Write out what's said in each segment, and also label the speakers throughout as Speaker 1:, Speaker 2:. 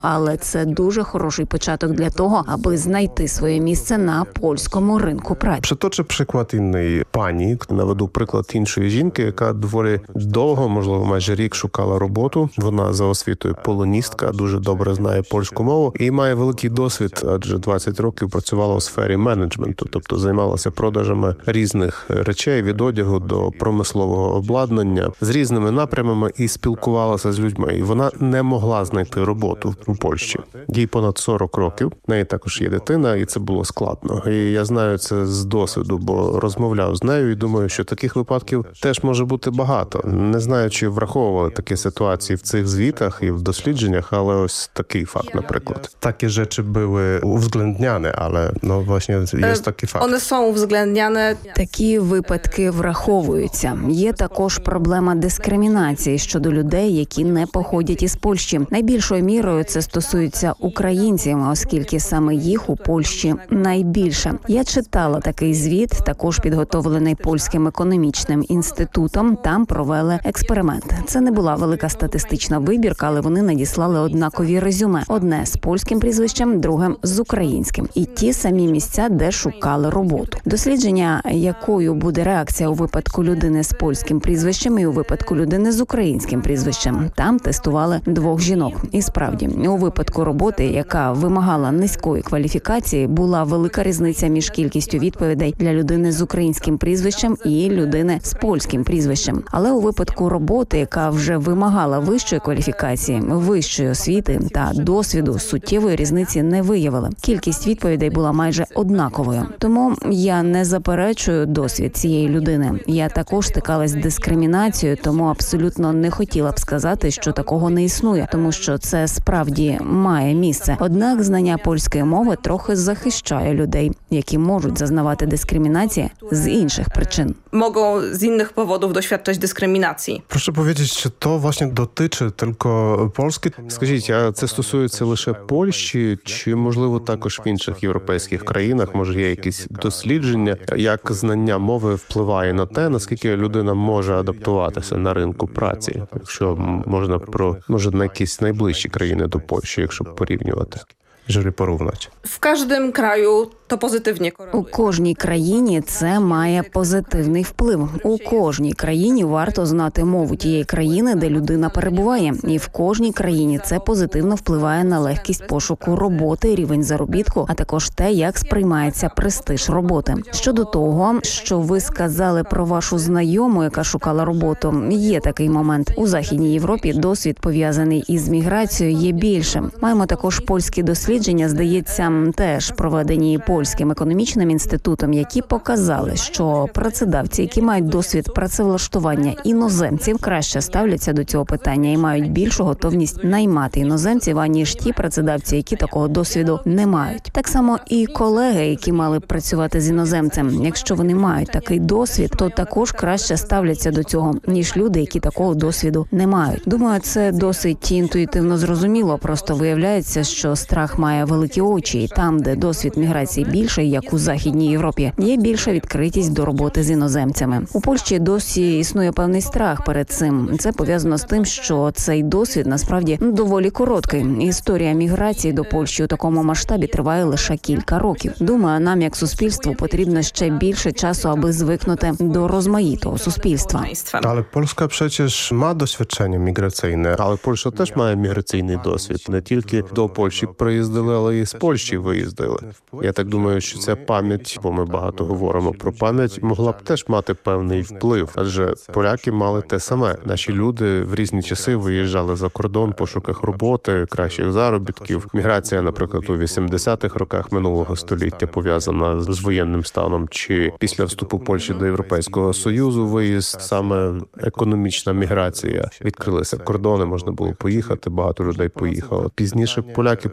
Speaker 1: Але це дуже хороший початок для того, аби знайти своє місце на польському ринку праці.
Speaker 2: Przytoczę przykład innej pani. Наведу приклад іншої жінки, яка доволі довго, можливо, майже рік шукала роботу. Вона за освітою полоністка, дуже добре знає польську мову і має великий досвід, адже 20 років працювала у сфері менеджменту, тобто займалася продажами різних речей, від одягу до промислового обладнання, з різними напрямами і спілкувалася з людьми. І вона не могла знайти роботу у Польщі. Їй понад 40 років, в неї також є дитина, і це було складно. І я знаю це з досвіду, бо розмовляв з нею і думаю, що таких випадків теж може бути багато. Не знаю, чи враховували такі ситуації в цих звітах і в дослідженнях, але ось такий факт, наприклад. Такі rzeczy były uwzględniane, ale no właśnie jest taki fakt.
Speaker 3: One są uwzględniane.
Speaker 1: Такі випадки враховуються. Є також проблема дискримінації щодо людей, які не походять із Польщі. Найбільшою мірою це стосується українців, оскільки саме їх у Польщі найбільше. Я читала такий звіт, також підготовлений Польським економічним інститутом. Там провели експеримент. Це не була велика статистична вибірка, але вони надіслали однакові резюме. Одне з польським прізвищем, друге з українським. І ті самі місця, де шукали роботу. Дослідження, якою буде реакція у випадку людини з польським прізвищем і у випадку людини з українським прізвищем. Там тестували двох жінок. І справді, у випадку роботи, яка вимагала низької кваліфікації, була велика різниця між кількістю відповідей для людини з українським прізвищем і людини з польським прізвищем. Але у випадку роботи, яка вже вимагала вищої кваліфікації, вищої освіти та досвіду, суттєвої різниці не виявили. Кількість відповідей була майже однаковою. Тому я не заперечую досвід цієї людини. Я також стикалась з дискримінацією, тому абсолютно не хотіла б сказати, що такого не існує, тому що це справді має місце. Однак знання польської мови трохи захищає людей, які можуть зазнавати дискримінації з інших причин.
Speaker 3: Mogą z innych powodów doświadczać dyskryminacji.
Speaker 2: Proszę powiedzieć, czy to właśnie dotyczy tylko Polski? Скажіть, а це стосується лише Польщі, чи, можливо, також в інших європейських країнах? Може, є якісь дослідження, як знання мови впливає на те, наскільки людина може адаптуватися на ринку праці? Якщо можна може, на якісь найближчі країни до Польщі, якщо порівнювати, jeżeli porównać.
Speaker 3: W każdym kraju to pozytywnie koreluje.
Speaker 1: У кожній країні це має позитивний вплив. У кожній країні варто знати мову тієї країни, де людина перебуває. І в кожній країні це позитивно впливає на легкість пошуку роботи, рівень заробітку, а також те, як сприймається престиж роботи. Щодо того, що ви сказали про вашу знайому, яка шукала роботу, є такий момент. У Західній Європі досвід, пов'язаний із міграцією, є більшим. Маємо також польські дослідження, здається, теж проведені Польським економічним інститутом, які показали, що працедавці, які мають досвід працевлаштування іноземців, краще ставляться до цього питання і мають більшу готовність наймати іноземців, аніж ті працедавці, які такого досвіду не мають. Так само і колеги, які мали б працювати з іноземцем, якщо вони мають такий досвід, то також краще ставляться до цього, ніж люди, які такого досвіду не мають. Думаю, це досить інтуїтивно зрозуміло, просто виявляється, що страх має великі очі, і там, де досвід міграції більше, як у Західній Європі, є більша відкритість до роботи з іноземцями. У Польщі досі існує певний страх перед цим. Це пов'язано з тим, що цей досвід насправді доволі короткий. Історія міграції до Польщі у такому масштабі триває лише кілька років. Думаю, нам як суспільству потрібно ще більше часу, аби звикнути до розмаїтого суспільства.
Speaker 2: Але Польська przecież ma doświadczenie migracyjne, але Польща теж має міграційний досвід. Не тільки до Польщі приїздили, але і з Польщі виїздили. Я так думаю, що ця пам'ять, бо ми багато говоримо про пам'ять, могла б теж мати певний вплив. Адже поляки мали те саме. Наші люди в різні часи виїжджали за кордон в пошуках роботи, кращих заробітків. Міграція, наприклад, у 80-х роках минулого століття пов'язана з воєнним станом, чи після вступу Польщі до Європейського Союзу виїзд, саме економічна міграція. Відкрилися кордони, можна було поїхати, багато людей поїхало. Пізніше поляки повертали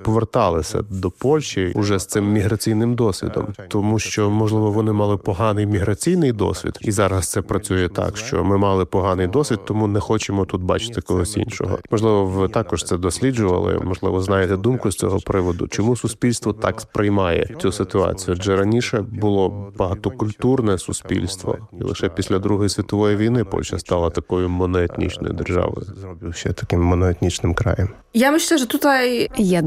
Speaker 2: поверталися до Польщі уже з цим міграційним досвідом, тому що, можливо, вони мали поганий міграційний досвід, і зараз це працює так, що ми мали поганий досвід, тому не хочемо тут бачити когось іншого. Можливо, ви також це досліджували, можливо, знаєте думку з цього приводу. Чому суспільство так сприймає цю ситуацію? Адже раніше було багатокультурне суспільство, і лише після Другої світової війни Польща стала такою моноетнічною державою. Зробив ще таким моноетнічним краєм.
Speaker 3: Ja myślę, że tutaj
Speaker 1: Я